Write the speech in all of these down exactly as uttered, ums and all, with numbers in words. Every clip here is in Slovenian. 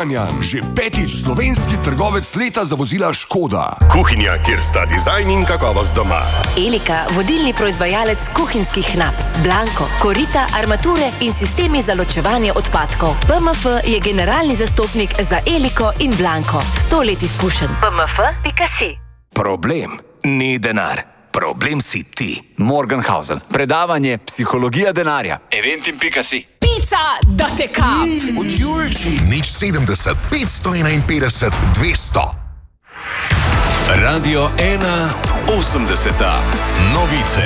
Kranjan. Že petič slovenski trgovec leta za vozila Škoda. Kuhinja, kjer sta dizajn in kakovost doma. Elika, vodilni proizvajalec kuhinjskih nap. Blanko, korita, armature in sistemi za ločevanje odpadkov. P M F je generalni zastopnik za Eliko in Blanko. Sto let izkušenj. P M F pika si. Problem ni denar. Problem si ti. Morgenhausen. Predavanje Psihologija denarja. Eventim pika si. Pica, da te ka. Od Julči. Nič sedemdeset, petsto enainpetdeset, dvesto. Radio ena osemdeseta. Novice.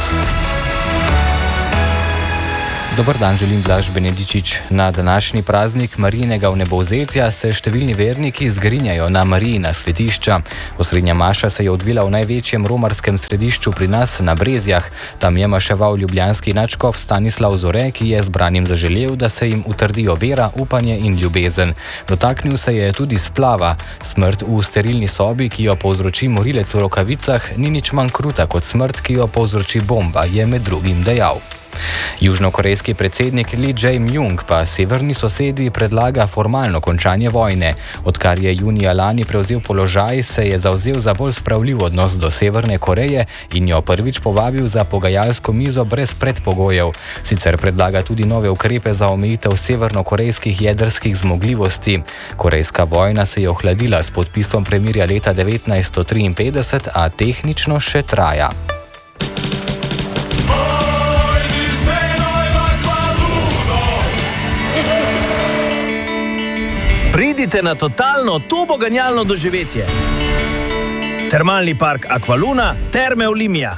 Dobar dan, želim Blaž Benedičič. Na današnji praznik Marijinega vnebovzetja se številni verniki zgrinjajo na Marijina svetišča. Osrednja maša se je odvila v največjem romarskem središču pri nas na Brezjah. Tam je maševal ljubljanski nadškof Stanislav Zore, ki je zbranim zaželel, da se jim utrdijo vera, upanje in ljubezen. Dotaknil se je tudi splava. Smrt v sterilni sobi, ki jo povzroči morilec v rokavicah, ni nič manj kruta kot smrt, ki jo povzroči bomba, je med drugim dejal. Južnokorejski predsednik Lee Jae-myung pa severni sosedi predlaga formalno končanje vojne. Odkar je junija lani prevzel položaj, se je zavzel za bolj spravljiv odnos do Severne Koreje in jo prvič povabil za pogajalsko mizo brez predpogojev. Sicer predlaga tudi nove ukrepe za omejitev severnokorejskih jedrskih zmogljivosti. Korejska vojna se je ohladila s podpisom premirja leta devetnajststo triinpetdeset, a tehnično še traja. Pridite na totalno turboganjalno doživetje. Termalni park Aqualuna, Terme Olimia.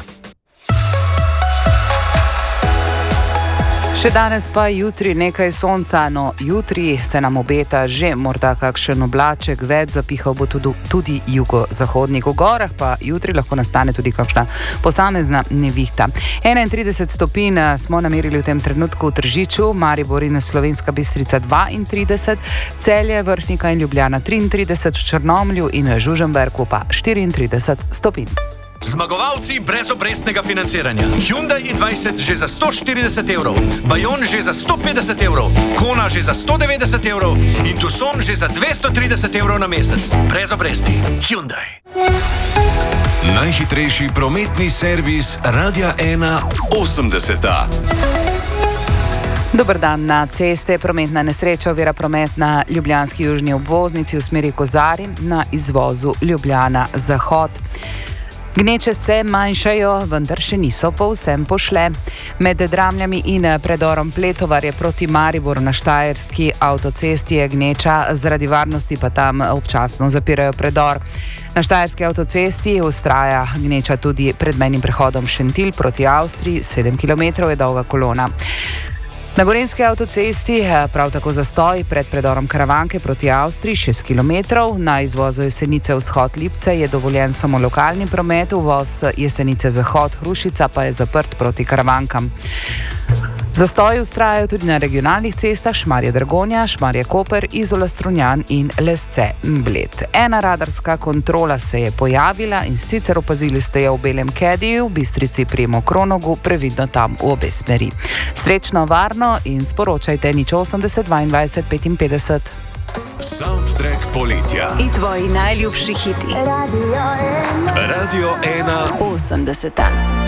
Še danes pa jutri nekaj sonca, no jutri se nam obeta že morda kakšen oblaček, več zapihal bo tudi, tudi jugozahodnik. V gorah pa jutri lahko nastane tudi kakšna posamezna nevihta. enaintrideset stopinj smo namerili v tem trenutku v Tržiču, Maribor in Slovenska Bistrica dvaintrideset, Celje, Vrhnika in Ljubljana triintrideset, v Črnomlju in Žužemberku pa štiriintrideset stopinj. Zmagovalci brezobrestnega financiranja. Hyundai i dvajset že za sto štirideset evrov, Bayon že za sto petdeset evrov, Kona že za sto devetdeset evrov in Tucson že za dvesto trideset evrov na mesec. Brez obresti. Hyundai. Najhitrejši prometni servis Radia ena osemdeseta. Dober dan. Na ceste prometna nesreča ovira promet na ljubljanski južni obvoznici v smeri Kozarij na izvozu Ljubljana-Zahod. Gneče se manjšajo, vendar še niso povsem pošle. Med Dramljami in predorom Pletovarje proti Mariboru na Štajerski avtocesti je gneča, zaradi varnosti pa tam občasno zapirajo predor. Na Štajerski avtocesti vztraja gneča tudi pred mejnim prehodom Šentilj proti Avstriji, sedem kilometrov je dolga kolona. Na Gorenjski avtocesti prav tako zastoj pred predorom Karavanke proti Avstriji šest kilometrov. Na izvozu Jesenice vzhod Lipce je dovoljen samo lokalni promet, uvoz Jesenice zahod Hrušica pa je zaprt proti Karavankam. Zastoji vztrajajo tudi na regionalnih cestah Šmarje-Dragonja, Šmarje-Koper, Izola-Strunjan in Lesce-Bled. Ena radarska kontrola se je pojavila in sicer opazili ste jo v Belem Kediju, v Bistrici pri Mokronogu, previdno tam v obe smeri. Srečno, varno in sporočajte nič osemdeset dvaindvajset petinpetdeset. Soundtrack poletja. In tvoji najljubši hiti. Radio ena. Radio ena osemdeseta.